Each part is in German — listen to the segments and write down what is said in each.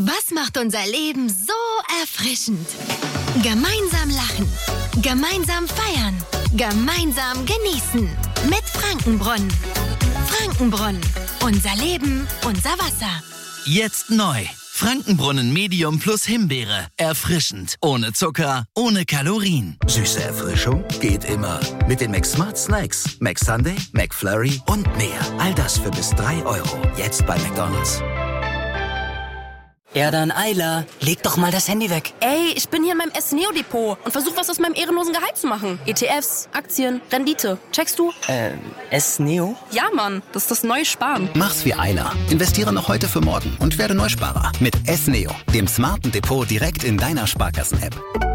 Was macht unser Leben so erfrischend? Gemeinsam lachen, gemeinsam feiern, gemeinsam genießen. Mit Frankenbrunnen. Frankenbrunnen. Unser Leben, unser Wasser. Jetzt neu. Frankenbrunnen Medium plus Himbeere. Erfrischend. Ohne Zucker, ohne Kalorien. Süße Erfrischung geht immer. Mit den McSmart Snacks. McSunday, McFlurry und mehr. All das für bis 3 €. Jetzt bei McDonald's. Ja, dann Ayla, leg doch mal das Handy weg. Ey, ich bin hier in meinem S-Neo-Depot und versuche was aus meinem ehrenlosen Gehalt zu machen. ETFs, Aktien, Rendite. Checkst du? S-Neo? Ja, Mann, das ist das neue Sparen. Mach's wie Ayla. Investiere noch heute für morgen und werde Neusparer. Mit S-Neo, dem smarten Depot direkt in deiner Sparkassen-App.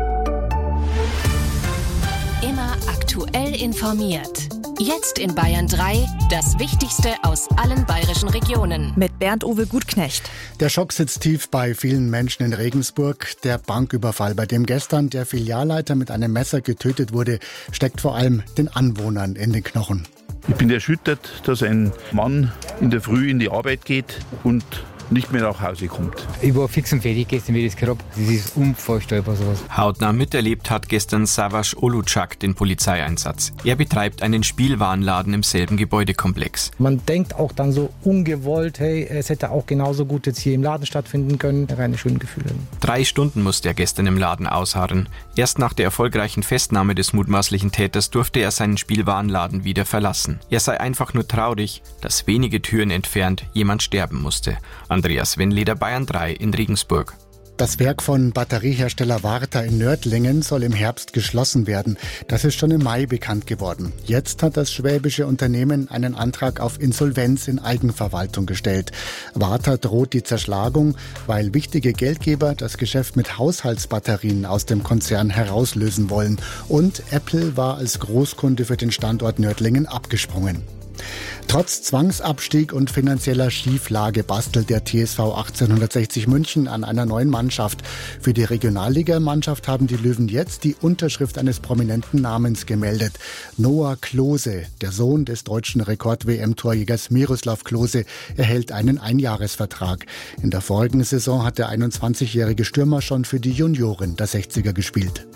Immer aktuell informiert. Jetzt in Bayern 3, das Wichtigste aus allen bayerischen Regionen. Mit Bernd-Uwe Gutknecht. Der Schock sitzt tief bei vielen Menschen in Regensburg. Der Banküberfall, bei dem gestern der Filialleiter mit einem Messer getötet wurde, steckt vor allem den Anwohnern in den Knochen. Ich bin erschüttert, dass ein Mann in der Früh in die Arbeit geht und nicht mehr nach Hause kommt. Ich war fix und fertig gestern, wie das gehört habe. Das ist unvorstellbar sowas. Hautnah miterlebt hat gestern Savas Olucak den Polizeieinsatz. Er betreibt einen Spielwarenladen im selben Gebäudekomplex. Man denkt auch dann so ungewollt, hey, es hätte auch genauso gut jetzt hier im Laden stattfinden können. Reine schöne Gefühle. 3 Stunden musste er gestern im Laden ausharren. Erst nach der erfolgreichen Festnahme des mutmaßlichen Täters durfte er seinen Spielwarenladen wieder verlassen. Er sei einfach nur traurig, dass wenige Türen entfernt jemand sterben musste. Andreas Wennleder, Bayern 3 in Regensburg. Das Werk von Batteriehersteller Warta in Nördlingen soll im Herbst geschlossen werden. Das ist schon im Mai bekannt geworden. Jetzt hat das schwäbische Unternehmen einen Antrag auf Insolvenz in Eigenverwaltung gestellt. Warta droht die Zerschlagung, weil wichtige Geldgeber das Geschäft mit Haushaltsbatterien aus dem Konzern herauslösen wollen. Und Apple war als Großkunde für den Standort Nördlingen abgesprungen. Trotz Zwangsabstieg und finanzieller Schieflage bastelt der TSV 1860 München an einer neuen Mannschaft. Für die Regionalligamannschaft haben die Löwen jetzt die Unterschrift eines prominenten Namens gemeldet. Noah Klose, der Sohn des deutschen Rekord-WM-Torjägers Miroslav Klose, erhält einen Einjahresvertrag. In der vorigen Saison hat der 21-jährige Stürmer schon für die Junioren der 60er gespielt.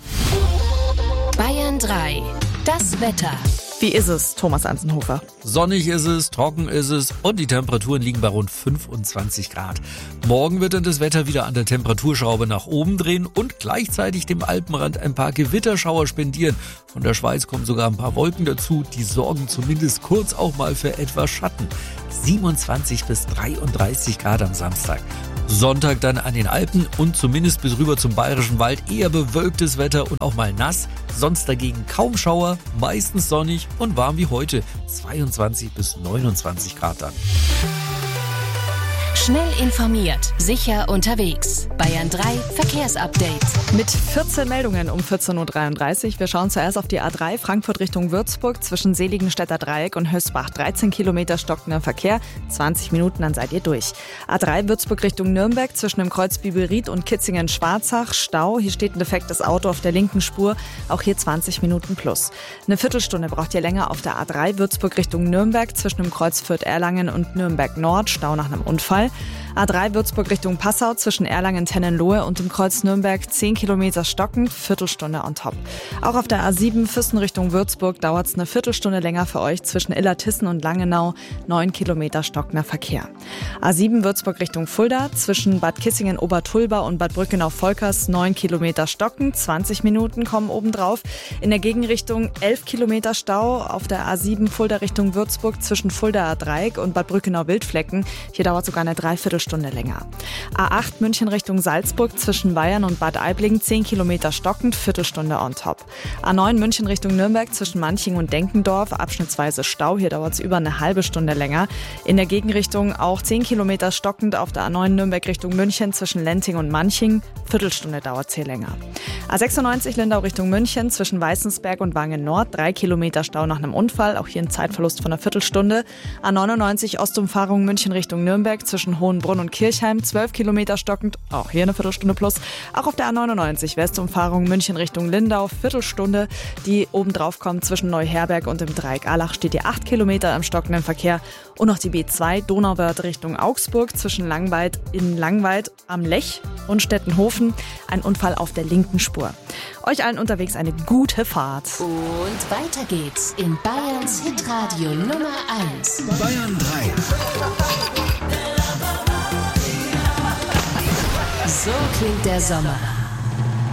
Bayern 3, das Wetter. Wie ist es, Thomas Anzenhofer? Sonnig ist es, trocken ist es und die Temperaturen liegen bei rund 25 Grad. Morgen wird dann das Wetter wieder an der Temperaturschraube nach oben drehen und gleichzeitig dem Alpenrand ein paar Gewitterschauer spendieren. Von der Schweiz kommen sogar ein paar Wolken dazu, die sorgen zumindest kurz auch mal für etwas Schatten. 27 bis 33 Grad am Samstag. Sonntag dann an den Alpen und zumindest bis rüber zum Bayerischen Wald eher bewölktes Wetter und auch mal nass. Sonst dagegen kaum Schauer, meistens sonnig und warm wie heute. 22 bis 29 Grad dann. Schnell informiert, sicher unterwegs. Bayern 3 Verkehrsupdate. Mit 14 Meldungen um 14.33 Uhr. Wir schauen zuerst auf die A3 Frankfurt Richtung Würzburg zwischen Seligenstädter Dreieck und Hösbach. 13 Kilometer stockender Verkehr, 20 Minuten, dann seid ihr durch. A3 Würzburg Richtung Nürnberg zwischen dem Kreuz Bibelried und Kitzingen-Schwarzach. Stau, hier steht ein defektes Auto auf der linken Spur. Auch hier 20 Minuten plus. Eine Viertelstunde braucht ihr länger auf der A3 Würzburg Richtung Nürnberg zwischen dem Kreuz Fürth-Erlangen und Nürnberg Nord. Stau nach einem Unfall. A3 Würzburg Richtung Passau zwischen Erlangen-Tennenlohe und dem Kreuz Nürnberg 10 Kilometer stockend, Viertelstunde on top. Auch auf der A7 Füssen Richtung Würzburg dauert es eine Viertelstunde länger für euch zwischen Illertissen und Langenau, 9 Kilometer stockender Verkehr. A7 Würzburg Richtung Fulda zwischen Bad Kissingen-Obertulba und Bad Brückenau-Volkers 9 Kilometer stockend, 20 Minuten kommen obendrauf. In der Gegenrichtung 11 Kilometer Stau auf der A7 Fulda Richtung Würzburg zwischen Fuldaer Dreieck und Bad Brückenau-Wildflecken. Hier dauert sogar eine Dreiviertelstunde länger. A8 München Richtung Salzburg zwischen Bayern und Bad Aibling 10 Kilometer stockend, Viertelstunde on top. A9 München Richtung Nürnberg zwischen Manching und Denkendorf, abschnittsweise Stau, hier dauert es über eine halbe Stunde länger. In der Gegenrichtung auch 10 Kilometer stockend auf der A9 Nürnberg Richtung München zwischen Lenting und Manching, Viertelstunde dauert es hier länger. A96 Lindau Richtung München zwischen Weißensberg und Wangen Nord, 3 Kilometer Stau nach einem Unfall, auch hier ein Zeitverlust von einer Viertelstunde. A99 Ostumfahrung München Richtung Nürnberg zwischen zwischen Hohenbrunn und Kirchheim, 12 Kilometer stockend, auch hier eine Viertelstunde plus. Auch auf der A99 Westumfahrung München Richtung Lindau, Viertelstunde. Die obendrauf kommt zwischen Neuherberg und dem Dreieck Allach, steht ihr 8 Kilometer im stockenden Verkehr. Und noch die B2 Donauwörth Richtung Augsburg zwischen Langweid am Lech und Stettenhofen. Ein Unfall auf der linken Spur. Euch allen unterwegs eine gute Fahrt. Und weiter geht's in Bayerns Hitradio Nummer 1. Bayern 3. So klingt der Sommer.